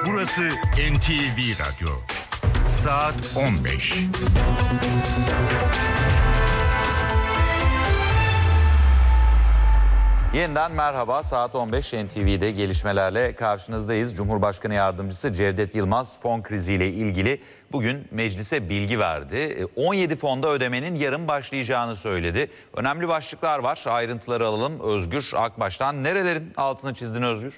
Burası NTV Radyo. Saat 15. Yeniden merhaba. Saat 15 NTV'de gelişmelerle karşınızdayız. Cumhurbaşkanı Yardımcısı Cevdet Yılmaz fon kriziyle ilgili bugün meclise bilgi verdi. 17 fonda ödemenin yarın başlayacağını söyledi. Önemli başlıklar var. Ayrıntıları alalım. Özgür Akbaş'tan. Nerelerin altını çizdin Özgür?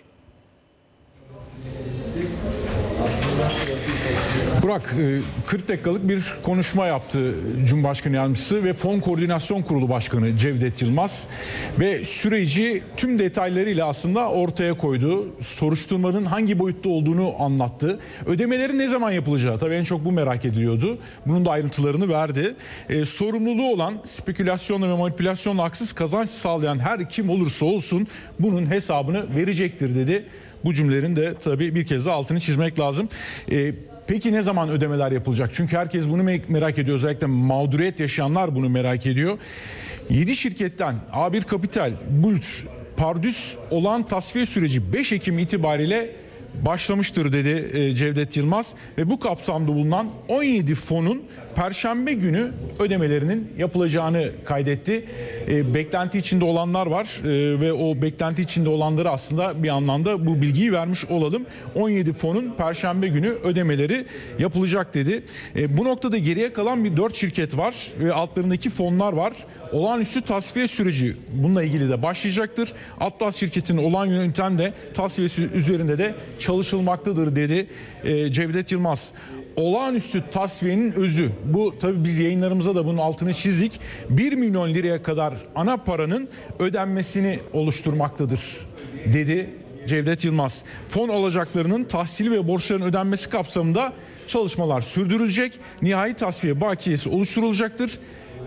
Burak 40 dakikalık bir konuşma yaptı Cumhurbaşkanı Yardımcısı ve Fon Koordinasyon Kurulu Başkanı Cevdet Yılmaz ve süreci tüm detaylarıyla aslında ortaya koydu. Soruşturmanın hangi boyutta olduğunu anlattı. Ödemelerin ne zaman yapılacağı tabii en çok bu merak ediliyordu. Bunun da ayrıntılarını verdi. Sorumluluğu olan spekülasyonla ve manipülasyonla haksız kazanç sağlayan her kim olursa olsun bunun hesabını verecektir dedi. Bu cümlelerin de tabii bir kez de altını çizmek lazım. Peki ne zaman ödemeler yapılacak? Çünkü herkes bunu merak ediyor. Özellikle mağduriyet yaşayanlar bunu merak ediyor. 7 şirketten A1 Kapital, Bults, Pardüs olan tasfiye süreci 5 Ekim itibariyle başlamıştır dedi Cevdet Yılmaz. Ve bu kapsamda bulunan 17 fonun Perşembe günü ödemelerinin yapılacağını kaydetti. Beklenti içinde olanlar var ve o beklenti içinde olanları aslında bir anlamda bu bilgiyi vermiş olalım. 17 fonun Perşembe günü ödemeleri yapılacak dedi. Bu noktada geriye kalan bir 4 şirket var ve altlarındaki fonlar var. Olağanüstü tasfiye süreci bununla ilgili de başlayacaktır. Atlas şirketinin olan yöntem de tasfiyesi üzerinde de çalışılmaktadır dedi Cevdet Yılmaz. Olağanüstü tasfiyenin özü. Bu tabii biz yayınlarımıza da bunun altını çizdik. 1 milyon liraya kadar ana paranın ödenmesini oluşturmaktadır dedi Cevdet Yılmaz. Fon alacaklarının tahsili ve borçların ödenmesi kapsamında çalışmalar sürdürülecek. Nihai tasfiye bakiyesi oluşturulacaktır.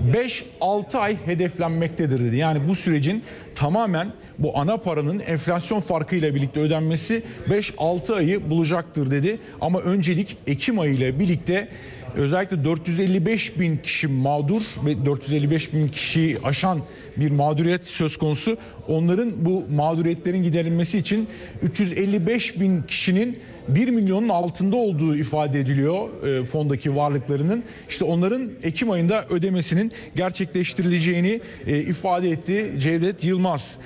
5-6 ay hedeflenmektedir dedi. Yani bu sürecin tamamen bu ana paranın enflasyon farkıyla birlikte ödenmesi 5-6 ayı bulacaktır dedi. Ama öncelik Ekim ayı ile birlikte özellikle 455 bin kişi mağdur ve 455 bin kişiyi aşan bir mağduriyet söz konusu. Onların bu mağduriyetlerin giderilmesi için 355 bin kişinin 1 milyonun altında olduğu ifade ediliyor fondaki varlıklarının. İşte onların Ekim ayında ödemesinin gerçekleştirileceğini ifade etti Cevdet Yılmaz.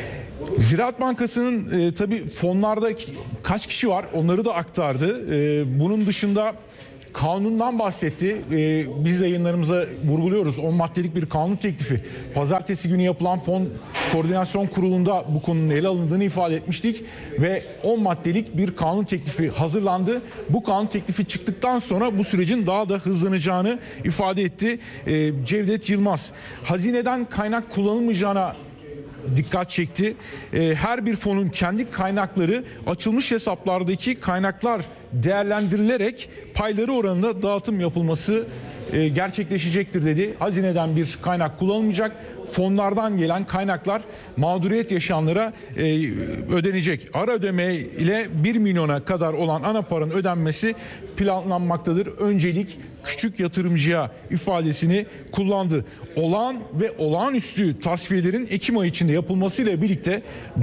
Ziraat Bankası'nın tabii fonlarda kaç kişi var onları da aktardı. Bunun dışında kanundan bahsetti. Biz yayınlarımıza vurguluyoruz. 10 maddelik bir kanun teklifi. Pazartesi günü yapılan Fon Koordinasyon Kurulu'nda bu konunun ele alındığını ifade etmiştik. Ve 10 maddelik bir kanun teklifi hazırlandı. Bu kanun teklifi çıktıktan sonra bu sürecin daha da hızlanacağını ifade etti Cevdet Yılmaz. Hazineden kaynak kullanılmayacağına dikkat çekti. Her bir fonun kendi kaynakları açılmış hesaplardaki kaynaklar değerlendirilerek payları oranında dağıtım yapılması gerçekleşecektir dedi. Hazineden bir kaynak kullanılmayacak. Fonlardan gelen kaynaklar mağduriyet yaşayanlara ödenecek. Ara ödeme ile 1 milyona kadar olan ana paranın ödenmesi planlanmaktadır. Öncelik küçük yatırımcıya ifadesini kullandı. Olağan ve olağanüstü tasfiyelerin Ekim ayı içinde yapılmasıyla birlikte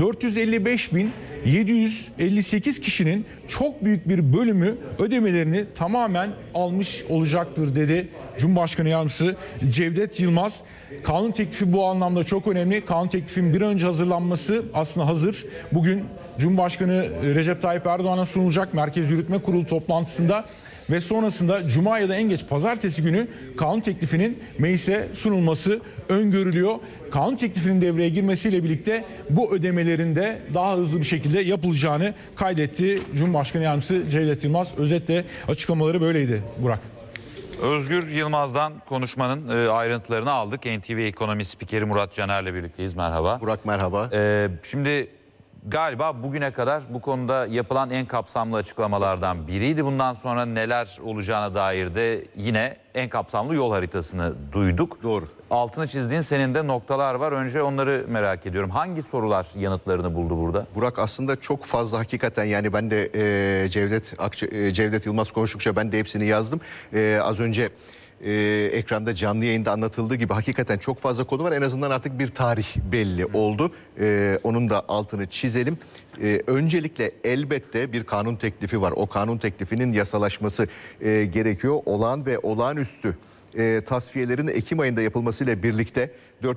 455.758 kişinin çok büyük bir bölümü ödemelerini tamamen almış olacaktır dedi Cumhurbaşkanı Yardımcısı Cevdet Yılmaz. Kanun teklifi bu anlamda çok önemli. Kanun teklifinin bir an önce hazırlanması aslında hazır. Bugün Cumhurbaşkanı Recep Tayyip Erdoğan'a sunulacak Merkez Yürütme Kurulu toplantısında ve sonrasında Cuma ya da en geç Pazartesi günü kanun teklifinin meclise sunulması öngörülüyor. Kanun teklifinin devreye girmesiyle birlikte bu ödemelerin de daha hızlı bir şekilde yapılacağını kaydetti Cumhurbaşkanı Yardımcısı Cevdet Yılmaz. Özetle açıklamaları böyleydi Burak. Özgür Yılmaz'dan konuşmanın ayrıntılarını aldık. NTV Ekonomi Spikeri Murat Caner'le birlikteyiz. Merhaba. Burak merhaba. Şimdi galiba bugüne kadar bu konuda yapılan en kapsamlı açıklamalardan biriydi. Bundan sonra neler olacağına dair de yine en kapsamlı yol haritasını duyduk. Doğru. Altını çizdiğin senin de noktalar var. Önce onları merak ediyorum. Hangi sorular yanıtlarını buldu burada? Burak aslında çok fazla hakikaten yani ben de Cevdet Yılmaz konuştukça ben de hepsini yazdım. Az önce ekranda canlı yayında anlatıldığı gibi hakikaten çok fazla konu var. En azından artık bir tarih belli oldu. Onun da altını çizelim. Öncelikle elbette bir kanun teklifi var. O kanun teklifinin yasalaşması gerekiyor. Olağan ve olağanüstü tasfiyelerin Ekim ayında yapılmasıyla birlikte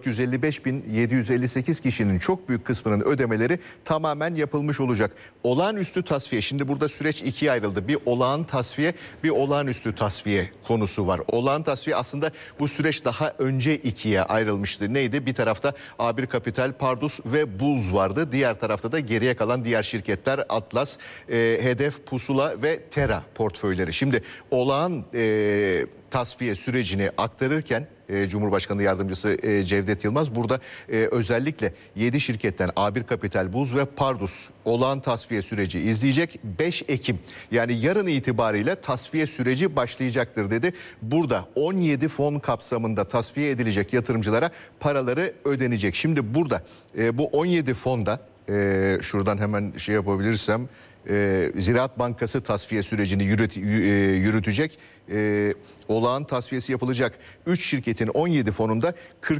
455.758 kişinin çok büyük kısmının ödemeleri tamamen yapılmış olacak. Olağanüstü tasfiye, şimdi burada süreç ikiye ayrıldı. Bir olağan tasfiye, bir olağanüstü tasfiye konusu var. Olağan tasfiye aslında bu süreç daha önce ikiye ayrılmıştı. Neydi? Bir tarafta A1 Kapital, Pardus ve Bulls vardı. Diğer tarafta da geriye kalan diğer şirketler Atlas, Hedef, Pusula ve Tera portföyleri. Şimdi olağan tasfiye sürecini aktarırken Cumhurbaşkanı Yardımcısı Cevdet Yılmaz burada özellikle 7 şirketten A1 Kapital, Buz ve Pardus olağan tasfiye süreci izleyecek. 5 Ekim yani yarın itibariyle tasfiye süreci başlayacaktır dedi. Burada 17 fon kapsamında tasfiye edilecek yatırımcılara paraları ödenecek. Şimdi burada bu 17 fonda şuradan hemen şey yapabilirsem Ziraat Bankası tasfiye sürecini yürütecek. Olağan tasfiyesi yapılacak 3 şirketin 17 fonunda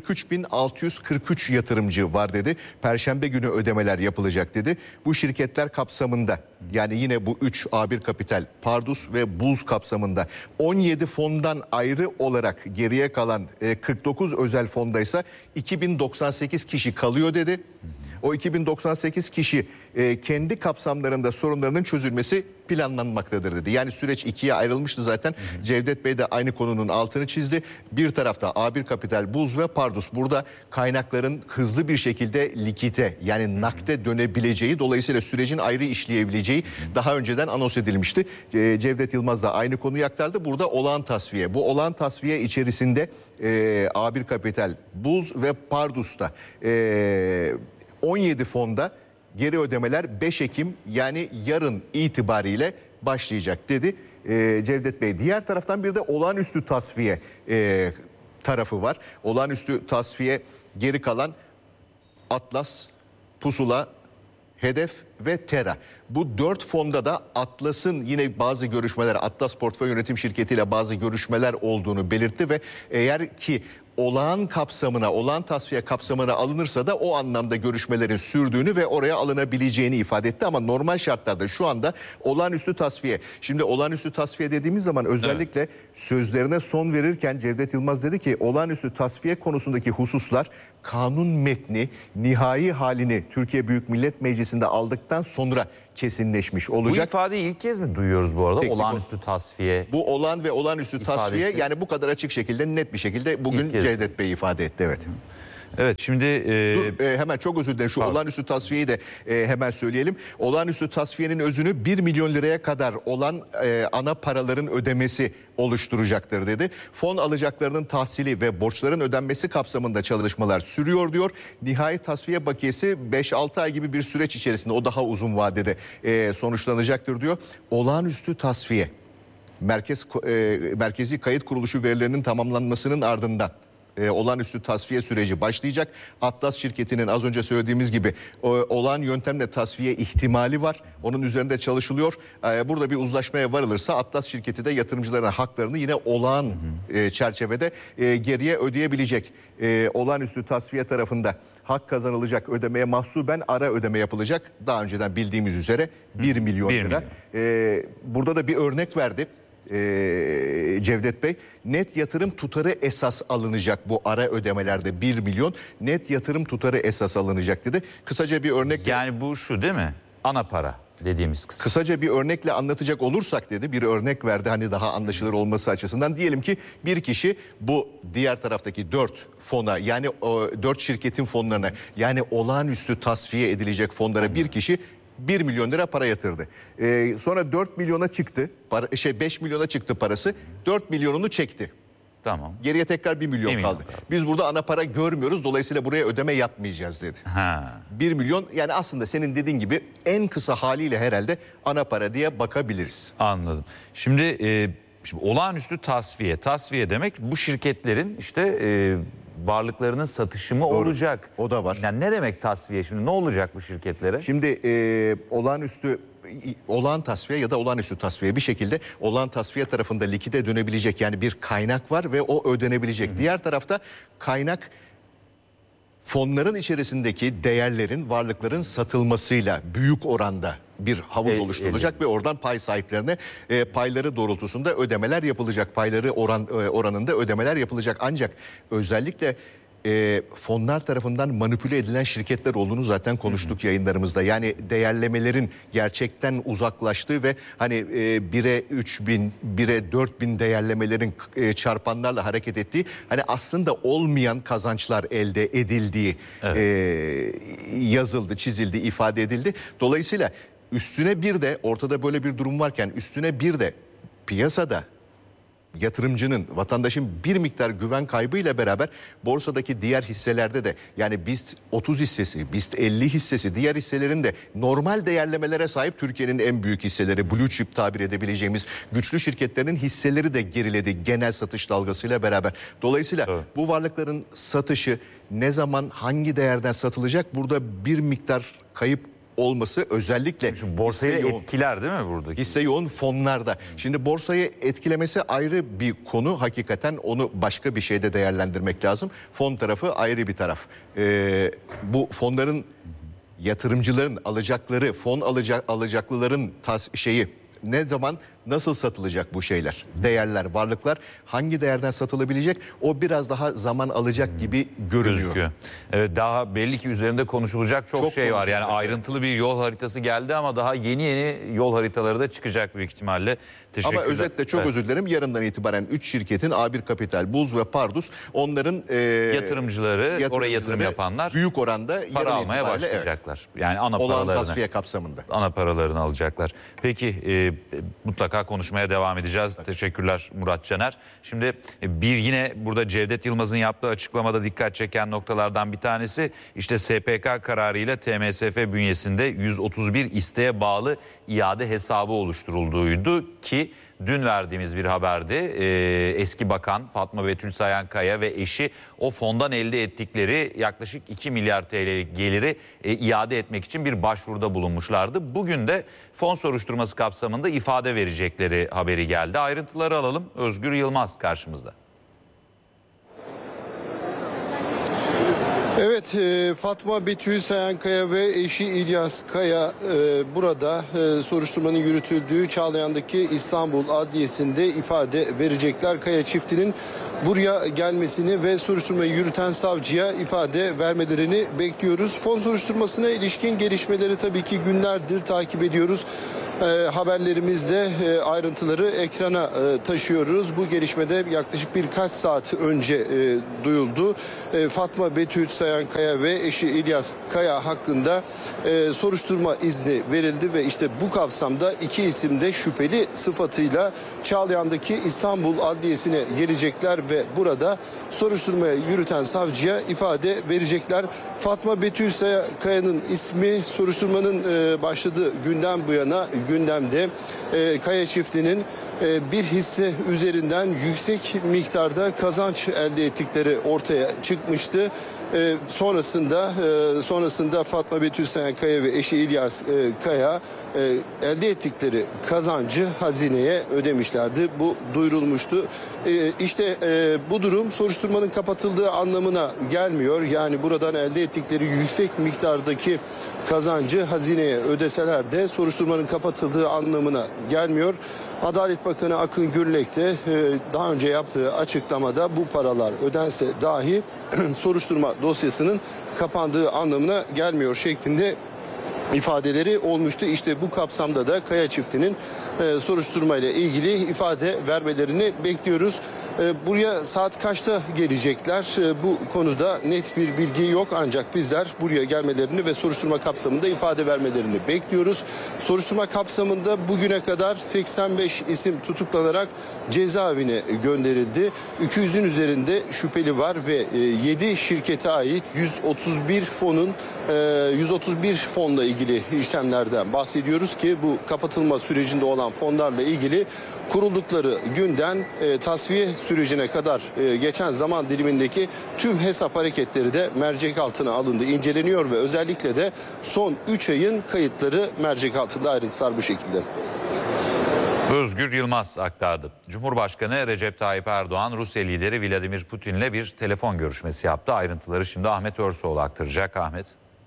43.643 yatırımcı var dedi. Perşembe günü ödemeler yapılacak dedi. Bu şirketler kapsamında yani yine bu 3 A1 Kapital, Pardus ve Buz kapsamında 17 fondan ayrı olarak geriye kalan 49 özel fondaysa 2098 kişi kalıyor dedi. O 2098 kişi kendi kapsamlarında sorunlarının çözülmesi planlanmaktadır dedi. Yani süreç ikiye ayrılmıştı zaten. Cevdet Bey de aynı konunun altını çizdi. Bir tarafta A1 Kapital, Buz ve Pardus. Burada kaynakların hızlı bir şekilde likite yani nakde dönebileceği, dolayısıyla sürecin ayrı işleyebileceği daha önceden anons edilmişti. Cevdet Yılmaz da aynı konuyu aktardı. Burada olağan tasfiye. Bu olağan tasfiye içerisinde A1 Kapital, Buz ve Pardus'ta 17 fonda geri ödemeler 5 Ekim yani yarın itibariyle başlayacak dedi Cevdet Bey. Diğer taraftan bir de olağanüstü tasfiye tarafı var. Olağanüstü tasfiye geri kalan Atlas, Pusula, Hedef ve Tera. Bu 4 fonda da Atlas'ın yine bazı görüşmeler, Atlas Portföy Yönetim Şirketi ile bazı görüşmeler olduğunu belirtti ve eğer ki olağan kapsamına, olağan tasfiye kapsamına alınırsa da o anlamda görüşmelerin sürdüğünü ve oraya alınabileceğini ifade etti. Ama normal şartlarda şu anda olağanüstü tasfiye. Şimdi olağanüstü tasfiye dediğimiz zaman özellikle sözlerine son verirken Cevdet Yılmaz dedi ki olağanüstü tasfiye konusundaki hususlar kanun metni nihai halini Türkiye Büyük Millet Meclisi'nde aldıktan sonra kesinleşmiş olacak. Bu ifadeyi ilk kez mi duyuyoruz bu arada? Olağanüstü tasfiye. Bu olağan ve olağanüstü tasfiye yani bu kadar açık şekilde, net bir şekilde bugün Cevdet Bey ifade etti. Evet. Evet şimdi... hemen çok özür dilerim şu olağanüstü tasfiyeyi de hemen söyleyelim. Olağanüstü tasfiyenin özünü 1 milyon liraya kadar olan ana paraların ödemesi oluşturacaktır dedi. Fon alacaklarının tahsili ve borçların ödenmesi kapsamında çalışmalar sürüyor diyor. Nihai tasfiye bakiyesi 5-6 ay gibi bir süreç içerisinde, o daha uzun vadede sonuçlanacaktır diyor. Olağanüstü tasfiye merkezi kayıt kuruluşu verilerinin tamamlanmasının ardından olağanüstü tasfiye süreci başlayacak. Atlas şirketinin az önce söylediğimiz gibi olağan yöntemle tasfiye ihtimali var. Onun üzerinde çalışılıyor. Burada bir uzlaşmaya varılırsa Atlas şirketi de yatırımcıların haklarını yine olağan çerçevede geriye ödeyebilecek. Olağanüstü tasfiye tarafında hak kazanılacak ödemeye mahsuben ara ödeme yapılacak. Daha önceden bildiğimiz üzere 1 milyon lira. Burada da bir örnek verdi Cevdet Bey. Net yatırım tutarı esas alınacak bu ara ödemelerde 1 milyon. Net yatırım tutarı esas alınacak dedi. Kısaca bir örnekle... Yani bu şu değil mi? Ana para dediğimiz kısım. Kısaca bir örnekle anlatacak olursak dedi, bir örnek verdi hani daha anlaşılır olması açısından. Diyelim ki bir kişi bu diğer taraftaki 4 fona yani 4 şirketin fonlarına yani olağanüstü tasfiye edilecek fonlara bir kişi 1 milyon lira para yatırdı. Sonra 4 milyona çıktı. 5 milyona çıktı parası. 4 milyonunu çekti. Tamam. Geriye tekrar 1 milyon kaldı. Biz burada ana para görmüyoruz. Dolayısıyla buraya ödeme yapmayacağız dedi. 1 milyon yani aslında senin dediğin gibi en kısa haliyle herhalde ana para diye bakabiliriz. Anladım. Şimdi olağanüstü tasfiye. Tasfiye demek bu şirketlerin işte varlıklarının satışı mı olacak? O da var. Yani ne demek tasfiye şimdi? Ne olacak bu şirketlere? Şimdi olağanüstü olağan tasfiye ya da olağanüstü tasfiye, bir şekilde olağan tasfiye tarafında likide dönebilecek yani bir kaynak var ve o ödenebilecek. Diğer tarafta kaynak fonların içerisindeki değerlerin, varlıkların satılmasıyla büyük oranda bir havuz oluşturulacak ve oradan pay sahiplerine payları doğrultusunda ödemeler yapılacak. Payları oranında ödemeler yapılacak. Ancak özellikle fonlar tarafından manipüle edilen şirketler olduğunu zaten konuştuk yayınlarımızda. Yani değerlemelerin gerçekten uzaklaştığı ve hani 1'e 3000, 1'e 4000 değerlemelerin çarpanlarla hareket ettiği, hani aslında olmayan kazançlar elde edildiği yazıldı, çizildi, ifade edildi. Dolayısıyla üstüne bir de ortada böyle bir durum varken üstüne bir de piyasada yatırımcının, vatandaşın bir miktar güven kaybıyla beraber borsadaki diğer hisselerde de, yani BIST 30 hissesi, BIST 50 hissesi, diğer hisselerin de normal değerlemelere sahip Türkiye'nin en büyük hisseleri, blue chip tabir edebileceğimiz güçlü şirketlerin hisseleri de geriledi genel satış dalgasıyla beraber. Dolayısıyla bu varlıkların satışı ne zaman, hangi değerden satılacak, burada bir miktar kayıp olması özellikle şimdi borsayı etkiler değil mi buradaki? Hisse yoğun fonlarda. Şimdi borsayı etkilemesi ayrı bir konu. Hakikaten onu başka bir şeyde değerlendirmek lazım. Fon tarafı ayrı bir taraf. Bu fonların, yatırımcıların alacakları, fon alacaklıların ne zaman, nasıl satılacak bu şeyler? Değerler, varlıklar hangi değerden satılabilecek? O biraz daha zaman alacak gibi görünüyor. Gözüküyor. Evet, daha belli ki üzerinde konuşulacak çok şey var. Yani ayrıntılı bir yol haritası geldi ama daha yeni yol haritaları da çıkacak büyük ihtimalle. Ama özetle çok özür dilerim. Yarından itibaren 3 şirketin, A1 Kapital, Buz ve Pardus, onların yatırımcıları, oraya yatırım yapanlar büyük oranda para almaya başlayacaklar. Yani ana olağan paralarını, tasfiye kapsamında. ana paralarını alacaklar. Peki mutlaka konuşmaya devam edeceğiz. Teşekkürler Murat Caner. Şimdi yine burada Cevdet Yılmaz'ın yaptığı açıklamada dikkat çeken noktalardan bir tanesi, işte SPK kararıyla TMSF bünyesinde 131 isteğe bağlı iade hesabı oluşturulduğuydu ki dün verdiğimiz bir haberde eski bakan Fatma Betül Sayankaya ve eşi o fondan elde ettikleri yaklaşık 2 milyar TL'lik geliri iade etmek için bir başvuruda bulunmuşlardı. Bugün de fon soruşturması kapsamında ifade verecekleri haberi geldi. Ayrıntıları alalım. Özgür Yılmaz karşımızda. Evet, Fatma Betül Sayankaya ve eşi İlyas Kaya burada soruşturmanın yürütüldüğü Çağlayan'daki İstanbul Adliyesi'nde ifade verecekler. Kaya çiftinin buraya gelmesini ve soruşturmayı yürüten savcıya ifade vermelerini bekliyoruz. Fon soruşturmasına ilişkin gelişmeleri tabii ki günlerdir takip ediyoruz. Haberlerimizde ayrıntıları ekrana taşıyoruz. Bu gelişmede yaklaşık birkaç saat önce duyuldu. Fatma Betül Sayankaya ve eşi İlyas Kaya hakkında soruşturma izni verildi ve işte bu kapsamda iki isim de şüpheli sıfatıyla Çağlayan'daki İstanbul Adliyesi'ne gelecekler ve burada soruşturmayı yürüten savcıya ifade verecekler. Fatma Betül Sayankaya'nın ismi soruşturmanın başladığı günden bu yana gündemde. Kaya çiftinin bir hisse üzerinden yüksek miktarda kazanç elde ettikleri ortaya çıkmıştı. Sonrasında Fatma Betül Sayankaya ve eşi İlyas Kaya elde ettikleri kazancı hazineye ödemişlerdi. Bu duyurulmuştu. İşte bu durum soruşturmanın kapatıldığı anlamına gelmiyor. Yani buradan elde ettikleri yüksek miktardaki kazancı hazineye ödeseler de soruşturmanın kapatıldığı anlamına gelmiyor. Adalet Bakanı Akın Gürlek de daha önce yaptığı açıklamada bu paralar ödense dahi soruşturma dosyasının kapandığı anlamına gelmiyor şeklinde ifadeleri olmuştu. İşte bu kapsamda da Kaya çiftinin soruşturmayla ilgili ifade vermelerini bekliyoruz. Buraya saat kaçta gelecekler? Bu konuda net bir bilgi yok ancak bizler buraya gelmelerini ve soruşturma kapsamında ifade vermelerini bekliyoruz. Soruşturma kapsamında bugüne kadar 85 isim tutuklanarak cezaevine gönderildi. 200'ün üzerinde şüpheli var ve 7 şirkete ait 131 fonla ilgili ilgili işlemlerden bahsediyoruz ki bu kapatılma sürecinde olan fonlarla ilgili kuruldukları günden tasfiye sürecine kadar geçen zaman dilimindeki tüm hesap hareketleri de mercek altına alındı, inceleniyor ve özellikle de son 3 ayın kayıtları mercek altında. Ayrıntılar bu şekilde. Özgür Yılmaz aktardı. Cumhurbaşkanı Recep Tayyip Erdoğan, Rusya lideri Vladimir Putin'le bir telefon görüşmesi yaptı. Ayrıntıları şimdi Ahmet Örsoğlu aktaracak. Ahmet.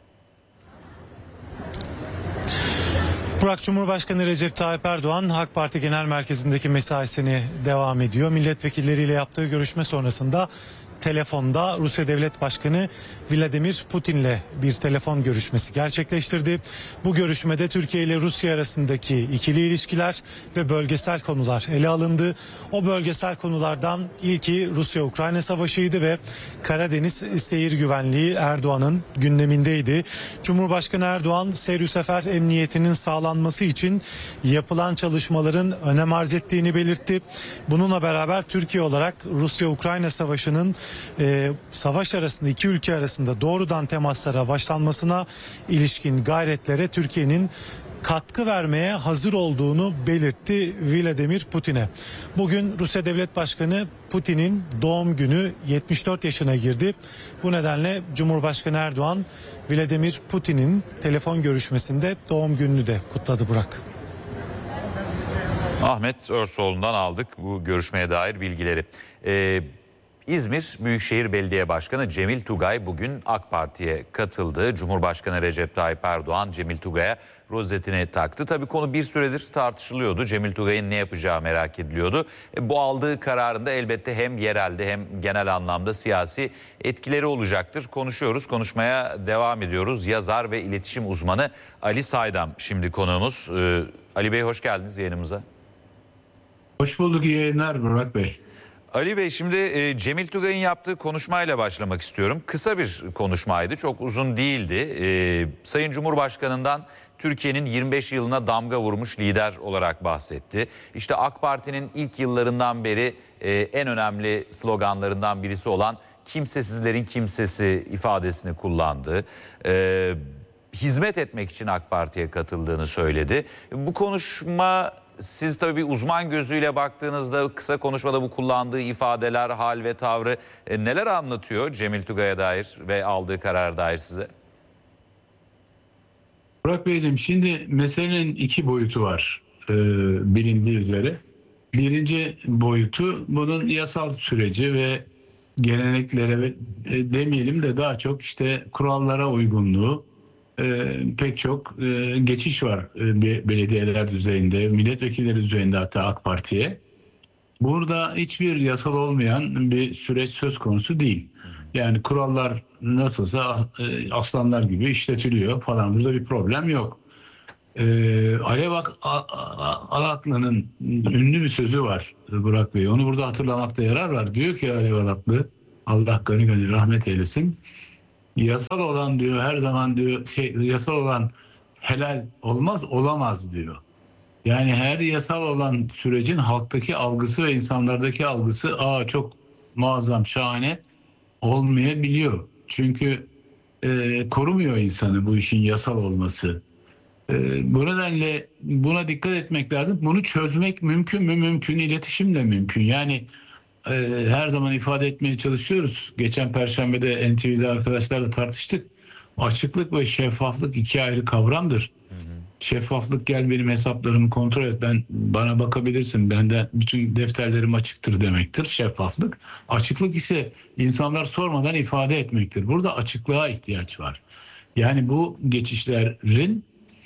Burak, Cumhurbaşkanı Recep Tayyip Erdoğan AK Parti Genel Merkezi'ndeki mesaisine devam ediyor. Milletvekilleriyle yaptığı görüşme sonrasında telefonda Rusya Devlet Başkanı Vladimir Putin'le bir telefon görüşmesi gerçekleştirdi. Bu görüşmede Türkiye ile Rusya arasındaki ikili ilişkiler ve bölgesel konular ele alındı. O bölgesel konulardan ilki Rusya-Ukrayna savaşıydı ve Karadeniz seyir güvenliği Erdoğan'ın gündemindeydi. Cumhurbaşkanı Erdoğan, seyir sefer emniyetinin sağlanması için yapılan çalışmaların önem arz ettiğini belirtti. Bununla beraber Türkiye olarak Rusya-Ukrayna savaşının savaş arasında iki ülke arasında doğrudan temaslara başlanmasına ilişkin gayretlere Türkiye'nin katkı vermeye hazır olduğunu belirtti Vladimir Putin'e. Bugün Rusya Devlet Başkanı Putin'in doğum günü, 74 yaşına girdi. Bu nedenle Cumhurbaşkanı Erdoğan Vladimir Putin'in telefon görüşmesinde doğum gününü de kutladı Burak. Ahmet Örsoğlu'ndan aldık bu görüşmeye dair bilgileri. İzmir Büyükşehir Belediye Başkanı Cemil Tugay bugün AK Parti'ye katıldı. Cumhurbaşkanı Recep Tayyip Erdoğan Cemil Tugay'a rozetini taktı. Tabii konu bir süredir tartışılıyordu. Cemil Tugay'ın ne yapacağı merak ediliyordu. Bu aldığı kararında elbette hem yerelde hem genel anlamda siyasi etkileri olacaktır. Konuşmaya devam ediyoruz. Yazar ve iletişim uzmanı Ali Saydam şimdi konuğumuz. Ali Bey, hoş geldiniz yayınımıza. Hoş bulduk, iyi yayınlar Burak Bey. Ali Bey, şimdi Cemil Tugay'ın yaptığı konuşmayla başlamak istiyorum. Kısa bir konuşmaydı, çok uzun değildi. Sayın Cumhurbaşkanı'ndan Türkiye'nin 25 yılına damga vurmuş lider olarak bahsetti. İşte AK Parti'nin ilk yıllarından beri en önemli sloganlarından birisi olan kimsesizlerin kimsesi ifadesini kullandı. Hizmet etmek için AK Parti'ye katıldığını söyledi. Bu konuşma, siz tabii bir uzman gözüyle baktığınızda kısa konuşmada bu kullandığı ifadeler, hal ve tavrı neler anlatıyor Cemil Tugay'a dair ve aldığı karara dair size? Burak Beyciğim, şimdi meselenin iki boyutu var bilindiği üzere. Birinci boyutu bunun yasal süreci ve geleneklere demeyelim de daha çok işte kurallara uygunluğu, pek çok geçiş var belediyeler düzeyinde, milletvekilleri düzeyinde, hatta AK Parti'ye. Burada hiçbir yasal olmayan bir süreç söz konusu değil. Yani kurallar nasılsa aslanlar gibi işletiliyor falan, burada bir problem yok. Alev Alatlı'nın ünlü bir sözü var Burak Bey. Onu burada hatırlamakta yarar var. Diyor ki Alev Alatlı, Allah gani gani rahmet eylesin. Yasal olan diyor her zaman diyor yasal olan helal olmaz, olamaz diyor. Yani her yasal olan sürecin halktaki algısı ve insanlardaki algısı çok muazzam, şahane olmayabiliyor. Çünkü korumuyor insanı bu işin yasal olması. Bu nedenle buna dikkat etmek lazım. Bunu çözmek mümkün mü? Mümkün. İletişimle mümkün. Yani her zaman ifade etmeye çalışıyoruz. Geçen Perşembe'de NTV'de arkadaşlarla tartıştık. Açıklık ve şeffaflık iki ayrı kavramdır. Şeffaflık, gel benim hesaplarımı kontrol et, bana bakabilirsin, benden bütün defterlerim açıktır demektir şeffaflık. Açıklık ise insanlar sormadan ifade etmektir. Burada açıklığa ihtiyaç var. Yani bu geçişlerin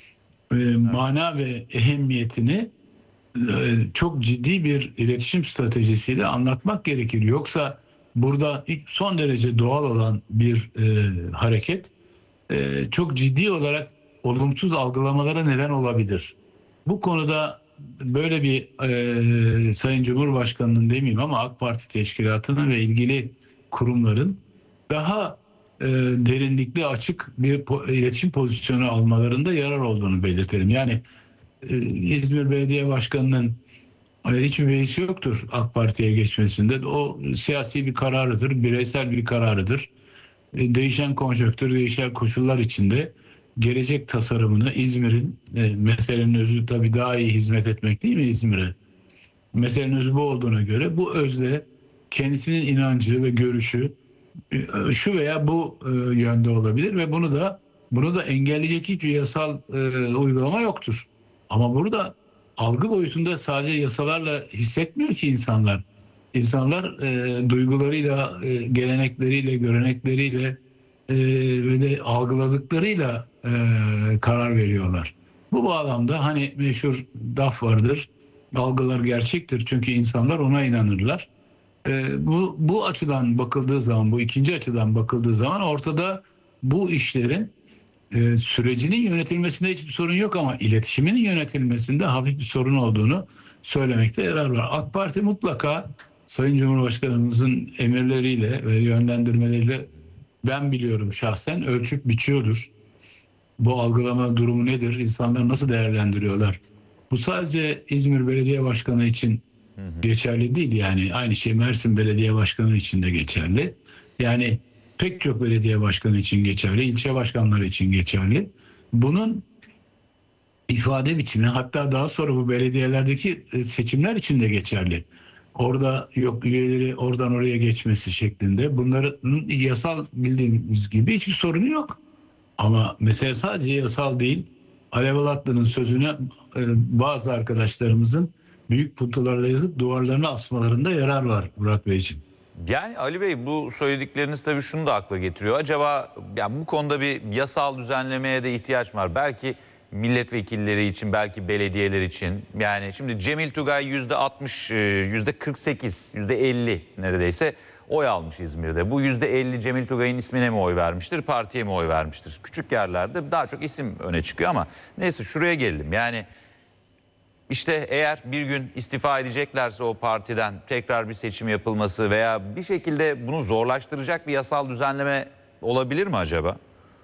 mana ve ehemmiyetini çok ciddi bir iletişim stratejisiyle anlatmak gerekir. Yoksa burada son derece doğal olan bir hareket çok ciddi olarak olumsuz algılamalara neden olabilir. Bu konuda böyle bir Sayın Cumhurbaşkanı'nın demeyeyim ama AK Parti teşkilatının ve ilgili kurumların daha derinlikli, açık bir iletişim pozisyonu almalarında yarar olduğunu belirtelim. Yani İzmir Belediye Başkanı'nın hiçbir beisi yoktur AK Parti'ye geçmesinde. O siyasi bir kararıdır, bireysel bir kararıdır. Değişen konjonktür, değişen koşullar içinde gelecek tasarımını İzmir'in, meselenin özü tabii daha iyi hizmet etmek değil mi İzmir'e? Meselenin özü bu olduğuna göre bu özle kendisinin inancı ve görüşü şu veya bu yönde olabilir ve bunu da engelleyecek hiçbir yasal uygulama yoktur. Ama burada algı boyutunda sadece yasalarla hissetmiyor ki insanlar. İnsanlar duygularıyla, gelenekleriyle, görenekleriyle ve de algıladıklarıyla karar veriyorlar. Bu bağlamda hani meşhur laf vardır. Algılar gerçektir çünkü insanlar ona inanırlar. Bu açıdan bakıldığı zaman, bu ikinci açıdan bakıldığı zaman ortada bu işlerin sürecinin yönetilmesinde hiçbir sorun yok ama iletişiminin yönetilmesinde hafif bir sorun olduğunu söylemekte yarar var. AK Parti mutlaka Sayın Cumhurbaşkanımızın emirleriyle ve yönlendirmeleriyle ben biliyorum şahsen ölçüp biçiyordur. Bu algılama durumu nedir? İnsanlar nasıl değerlendiriyorlar? Bu sadece İzmir Belediye Başkanı için geçerli değil. Yani aynı şey Mersin Belediye Başkanı için de geçerli. Yani pek çok belediye başkanı için geçerli, ilçe başkanları için geçerli. Bunun ifade biçimi hatta daha sonra bu belediyelerdeki seçimler için de geçerli. Orada yok üyeleri oradan oraya geçmesi şeklinde bunların yasal bildiğimiz gibi hiçbir sorunu yok. Ama mesele sadece yasal değil. Alev Alatlı'nın sözüne bazı arkadaşlarımızın büyük puntolarla yazıp duvarlarına asmalarında yarar var Burak Beyciğim. Yani Ali Bey bu söyledikleriniz tabii şunu da akla getiriyor. Acaba yani bu konuda bir yasal düzenlemeye de ihtiyaç var. Belki milletvekilleri için, belki belediyeler için. Yani şimdi Cemil Tugay %60, %48, %50 neredeyse oy almış İzmir'de. Bu %50 Cemil Tugay'ın ismine mi oy vermiştir, partiye mi oy vermiştir? Küçük yerlerde daha çok isim öne çıkıyor ama neyse şuraya gelelim. Yani İşte eğer bir gün istifa edeceklerse o partiden tekrar bir seçim yapılması veya bir şekilde bunu zorlaştıracak bir yasal düzenleme olabilir mi acaba?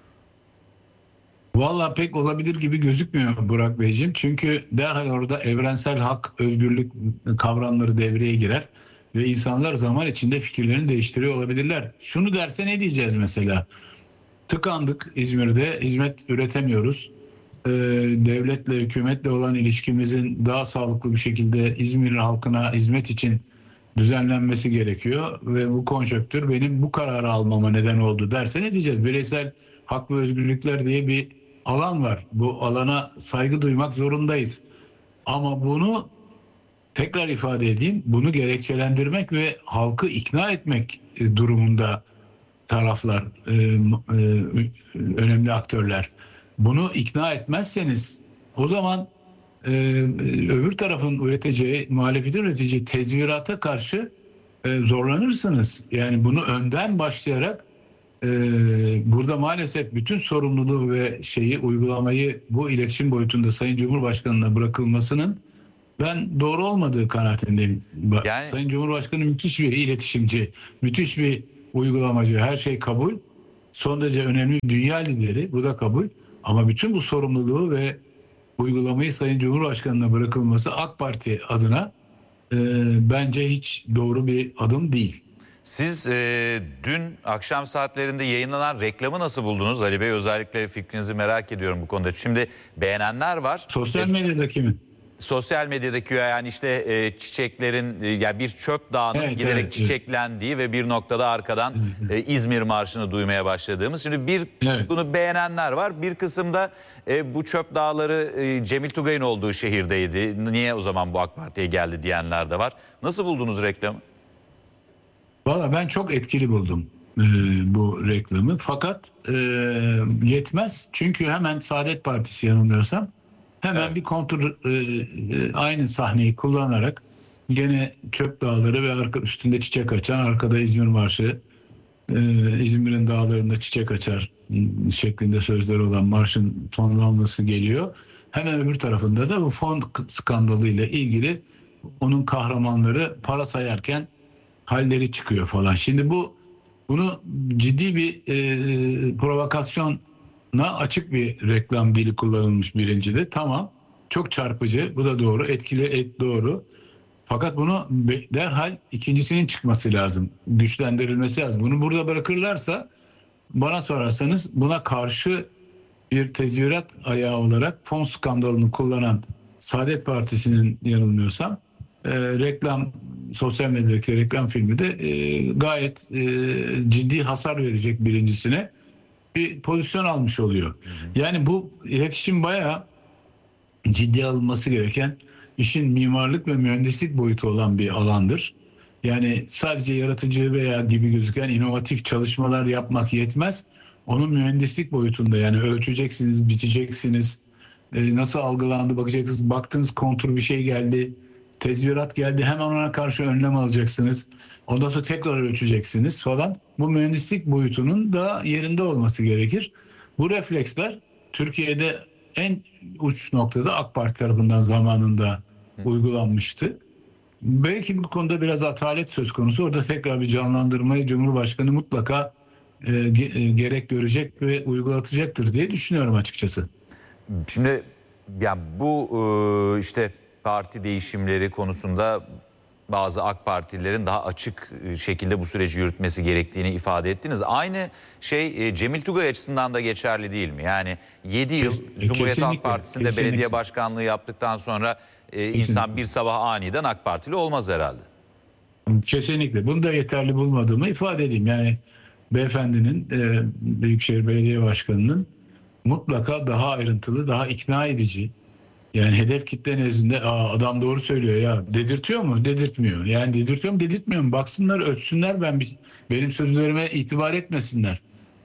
Vallahi pek olabilir gibi gözükmüyor Burak Beyciğim. Çünkü derhal orada evrensel hak, özgürlük kavramları devreye girer. Ve insanlar zaman içinde fikirlerini değiştiriyor olabilirler. Şunu derse ne diyeceğiz mesela? Tıkandık İzmir'de, hizmet üretemiyoruz. Devletle, hükümetle olan ilişkimizin daha sağlıklı bir şekilde İzmir halkına hizmet için düzenlenmesi gerekiyor ve bu konjonktür benim bu kararı almama neden oldu derse ne diyeceğiz? Bireysel hak ve özgürlükler diye bir alan var. Bu alana saygı duymak zorundayız. Ama bunu tekrar ifade edeyim, bunu gerekçelendirmek ve halkı ikna etmek durumunda taraflar, önemli aktörler. Bunu ikna etmezseniz o zaman öbür tarafın üreteceği, muhalefetin üreteceği tezvirata karşı zorlanırsınız. Yani bunu önden başlayarak burada maalesef bütün sorumluluğu ve uygulamayı bu iletişim boyutunda Sayın Cumhurbaşkanı'na bırakılmasının ben doğru olmadığı kanaatindeyim. Yani... Sayın Cumhurbaşkanı müthiş bir iletişimci, müthiş bir uygulamacı, her şey kabul. Son derece önemli bir dünya lideri, bu da kabul. Ama bütün bu sorumluluğu ve uygulamayı Sayın Cumhurbaşkanı'na bırakılması AK Parti adına bence hiç doğru bir adım değil. Siz dün akşam saatlerinde yayınlanan reklamı nasıl buldunuz Ali Bey? Özellikle fikrinizi merak ediyorum bu konuda. Şimdi beğenenler var. Sosyal medyadaki mi? Sosyal medyadaki yani işte çiçeklerin yani bir çöp dağının giderek çiçeklendiği ve bir noktada arkadan İzmir Marşı'nı duymaya başladığımız. Şimdi bunu beğenenler var. Bir kısımda bu çöp dağları Cemil Tugay'ın olduğu şehirdeydi. Niye o zaman bu AK Parti'ye geldi diyenler de var. Nasıl buldunuz reklamı? Valla ben çok etkili buldum bu reklamı. Fakat yetmez. Çünkü hemen Saadet Partisi yanılmıyorsam hemen bir kontur aynı sahneyi kullanarak gene çöp dağları ve üstünde çiçek açan, arkada İzmir Marşı, İzmir'in dağlarında çiçek açar şeklinde sözleri olan marşın tonlanması geliyor. Hemen öbür tarafında da bu fon skandalıyla ilgili onun kahramanları para sayarken halleri çıkıyor falan. Şimdi bunu ciddi bir provokasyona açık bir reklam dili kullanılmış birincide. Tamam. Çok çarpıcı. Bu da doğru. Etkili, doğru. Fakat bunu derhal ikincisinin çıkması lazım. Güçlendirilmesi lazım. Bunu burada bırakırlarsa bana sorarsanız buna karşı bir tezvirat ayağı olarak fon skandalını kullanan Saadet Partisi'nin, yanılmıyorsam, reklam, sosyal medyadaki reklam filmi de gayet ciddi hasar verecek birincisine bir pozisyon almış oluyor. Yani bu iletişim bayağı ciddiye alınması gereken, işin mimarlık ve mühendislik boyutu olan bir alandır. Yani sadece yaratıcı veya gibi gözüken inovatif çalışmalar yapmak yetmez. Onun mühendislik boyutunda, yani ölçeceksiniz, biteceksiniz, nasıl algılandı bakacaksınız, baktınız kontur bir şey geldi, tezvirat geldi, hemen ona karşı önlem alacaksınız. Ondan sonra tekrar ölçeceksiniz falan. Bu mühendislik boyutunun da yerinde olması gerekir. Bu refleksler Türkiye'de en uç noktada AK Parti tarafından zamanında uygulanmıştı. Belki bu konuda biraz atalet söz konusu. Orada tekrar bir canlandırmayı Cumhurbaşkanı mutlaka gerek görecek ve uygulatacaktır diye düşünüyorum açıkçası. Şimdi yani bu işte parti değişimleri konusunda bazı AK Partililerin daha açık şekilde bu süreci yürütmesi gerektiğini ifade ettiniz. Aynı şey Cemil Tugay açısından da geçerli değil mi? Yani 7 yıl Cumhuriyet Halk Partisi'nde belediye başkanlığı yaptıktan sonra insan bir sabah aniden AK Partili olmaz herhalde. Kesinlikle. Bunu da yeterli bulmadığımı ifade edeyim. Yani beyefendinin, Büyükşehir Belediye Başkanı'nın mutlaka daha ayrıntılı, daha ikna edici, yani hedef kitle nezdinde adam doğru söylüyor ya, dedirtiyor mu? Dedirtmiyor. Yani dedirtiyor mu? Dedirtmiyor mu? Baksınlar, ölçsünler, benim sözlerime itibar etmesinler.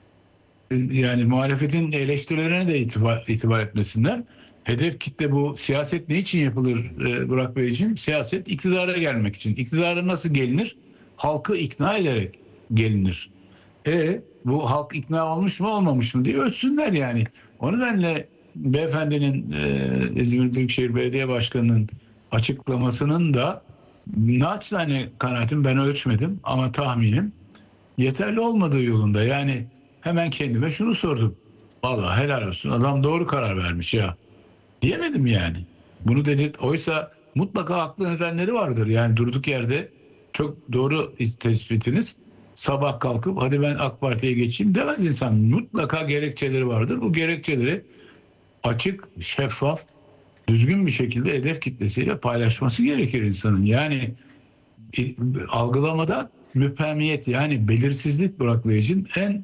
Yani muhalefetin eleştirilerine de itibar etmesinler. Hedef kitle bu. Siyaset ne için yapılır Burak Beyciğim? Siyaset iktidara gelmek için. İktidara nasıl gelinir? Halkı ikna ederek gelinir. Bu halk ikna olmuş mu olmamış mı diye ölçsünler yani. O nedenle beyefendinin, İzmir Büyükşehir Belediye Başkanı'nın açıklamasının da naçizane kanaatim, ben ölçmedim ama tahminim, yeterli olmadığı yolunda. Yani hemen kendime şunu sordum. Vallahi helal olsun, adam doğru karar vermiş ya. Diyemedim yani. Bunu oysa mutlaka haklı nedenleri vardır. Yani durduk yerde, çok doğru tespitiniz. Sabah kalkıp hadi ben AK Parti'ye geçeyim demez insan. Mutlaka gerekçeleri vardır. Bu gerekçeleri açık, şeffaf, düzgün bir şekilde hedef kitlesiyle paylaşması gerekir insanın. Yani algılamada müphemiyet, yani belirsizlik, Burak Beyciğim, en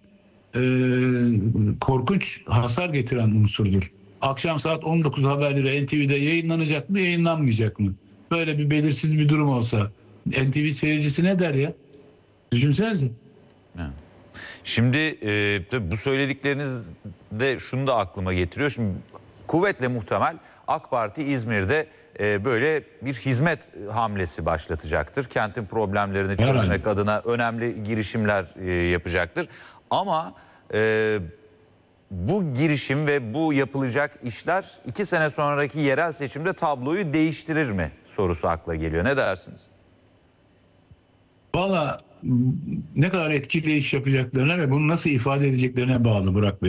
korkunç hasar getiren unsurdur. Akşam saat 19 haberleri NTV'de yayınlanacak mı, yayınlanmayacak mı? Böyle bir belirsiz bir durum olsa NTV seyircisi ne der ya? Düşünsenize. Şimdi tabii bu söyledikleriniz de şunu da aklıma getiriyor. Şimdi kuvvetle muhtemel AK Parti İzmir'de böyle bir hizmet hamlesi başlatacaktır. Kentin problemlerini çözmek adına önemli girişimler yapacaktır. Ama bu girişim ve bu yapılacak işler 2 sene sonraki yerel seçimde tabloyu değiştirir mi sorusu akla geliyor. Ne dersiniz? Valla ne kadar etkili iş yapacaklarına ve bunu nasıl ifade edeceklerine bağlı Burak Bey.